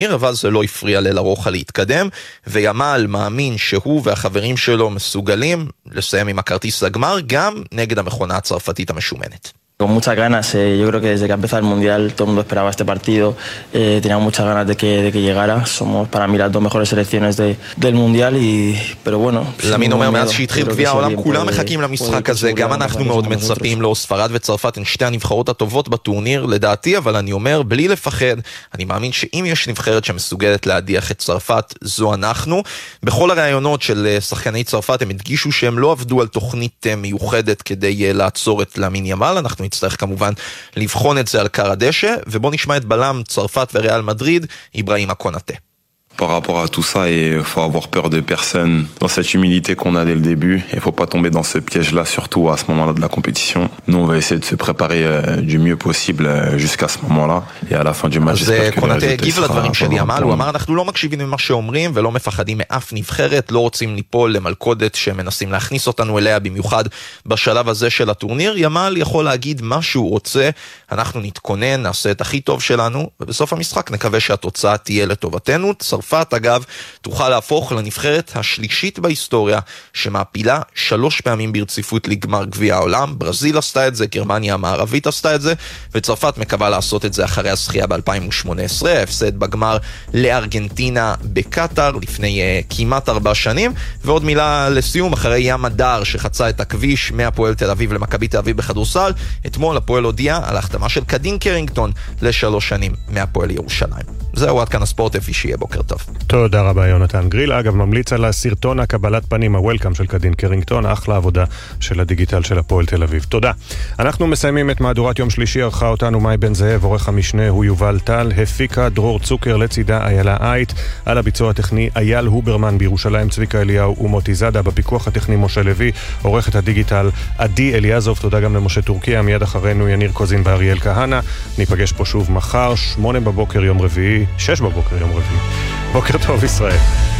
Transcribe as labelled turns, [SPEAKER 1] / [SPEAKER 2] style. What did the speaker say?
[SPEAKER 1] אבל זה לא הפריע ללרוחה להתקדם, וימל מאמין שהוא והחברים שלו מסוגלים לסיים עם הכרטיס לגמר, גם נגד המכונה הצרפתית המשומנת.
[SPEAKER 2] Con muchas ganas, yo creo que desde que empezó el Mundial todo el mundo esperaba este partido, teníamos muchas ganas de que llegara, somos para mí las dos mejores selecciones del Mundial, pero bueno...
[SPEAKER 1] למין אומר, מאז שהתחיל גביע העולם, כולם מחכים למשחק הזה, גם אנחנו מאוד מצפים לו, ספרד וצרפת הן שתי הנבחרות הטובות בטורניר, לדעתי, אבל אני אומר, בלי לפחד, אני מאמין שאם יש נבחרת שמסוגלת להדיח את צרפת, זו אנחנו. בכל הראיונות של שחקני צרפת, הם הדגישו שהם לא עבדו על תוכנית מיוחדת כדי לעצור את למין ימל, אנחנו נצטרך כמובן לבחון את זה על קר הדשא, ובוא נשמע את בלם צרפת וריאל מדריד, איברהימה קונאטה.
[SPEAKER 3] Par rapport à tout ça, il faut avoir peur de personne. Dans cette humilité qu'on a dès le début, il faut pas tomber dans ce piège-là, surtout à ce moment-là de la compétition. Nous, on va essayer de se préparer du mieux possible jusqu'à ce moment-là. Et à la fin du match, j'espère que le résultat sera
[SPEAKER 1] לדברים של ימל, הוא אמר, אנחנו לא מקשיבים ממה שאומרים ולא מפחדים מאף נבחרת, לא רוצים ליפול למלכודת שמנסים להכניס אותנו אליה, במיוחד בשלב הזה של הטורניר. ימל יכול להגיד מה שהוא רוצה, אנחנו נתכונן, נעשה את הכי טוב שלנו, ובסוף המשחק נקווה שהתוצאה תהיה לטובתנו. צרפת, אגב, תוכל להפוך לנבחרת השלישית בהיסטוריה שמעפילה 3 פעמים ברציפות לגמר גביע העולם. ברזיל עשתה את זה, גרמניה המערבית עשתה את זה, וצרפת מקווה לעשות את זה אחרי הזכייה ב-2018, ההפסד בגמר לארגנטינה בקטר לפני כמעט 4 שנים. ועוד מילה לסיום, אחרי ים הדר שחצה את הכביש מהפועל תל אביב למכבי תל אביב בכדורסל, אתמול הפועל הודיע על החתמה של קדין קרינגטון ל3 שנים מהפועל ירושלים. זהו, עד כאן הספורט, אפי, שיהיה בוקר טוב.
[SPEAKER 4] תודה רבה יונתן גריל. אגב, ממליץ על הסרטון הקבלת פנים, הוולקאם של קדין קרינגטון, אחלה עבודה של הדיגיטל של הפועל תל אביב. תודה. אנחנו מסיימים את מהדורת יום שלישי, ערכה אותנו מאי בן זאב, עורך המשנה הוא יובל טל, הפיקה דרור צוקר, לצידה איילה אייט, על הביצוע הטכני אייל הוברמן, בירושלים צביקה אליהו ומוטי זאדה, בפיקוח הטכני משה לוי, עורכת הדיגיטל עדי אליעזוב. תודה גם למשה טורקיה, מיד אחרינו יניר קוזין ואריאל כהנה. ניפגש פה שוב מחר, 8 בבוקר יום רביעי, 6 בבוקר יום רביעי. בוקר טוב ישראל.